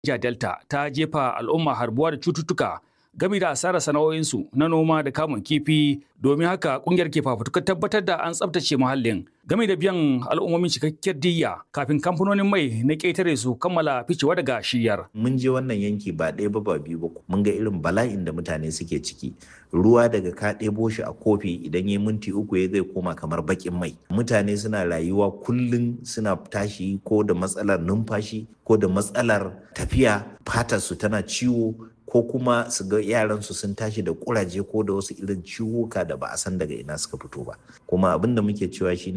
Niger Delta ta jefa al'umma harbuwa da cututtuka game da asarar sana'o'insu na noma da kamun kifi. Domin haka kungiyar ke fafutukar tabbatar da an tsabtace muhallin game da biyan al'ummomin cikakkiyar diyya kafin kamfanonin mai na ƙetare su kammala ficewa daga shiyar. Mun je wannan yanki ba ɗaya ba biyu ba, mun ga irin bala'in da mutane suke ciki. Ruwa daga ka ɗebo shi a kofi idan ya minti uku ya zai koma kamar baƙin mai. Mutane suna rayuwa kullum suna tashi ko da matsalar numfashi ko da matsalar tafiya, fatarsu tana ciwo ko kuma su ga yaransu sun tashi da kuraje ko da wasu irin ciwuka da ba a san daga ina suka fito ba. Kuma abin da muke cewa shine